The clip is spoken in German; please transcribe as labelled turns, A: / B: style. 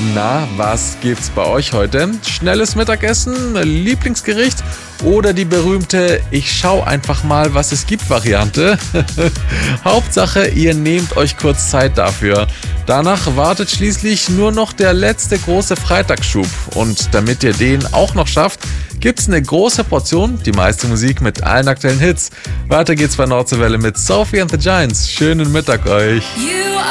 A: Na, was gibt's bei euch heute? Schnelles Mittagessen, Lieblingsgericht oder die berühmte Ich schau einfach mal, was es gibt Variante? Hauptsache, ihr nehmt euch kurz Zeit dafür. Danach wartet schließlich nur noch der letzte große Freitagsschub. Und damit ihr den auch noch schafft, gibt's eine große Portion, die meiste Musik mit allen aktuellen Hits. Weiter geht's bei Nordseewelle mit Sophie and the Giants. Schönen Mittag euch.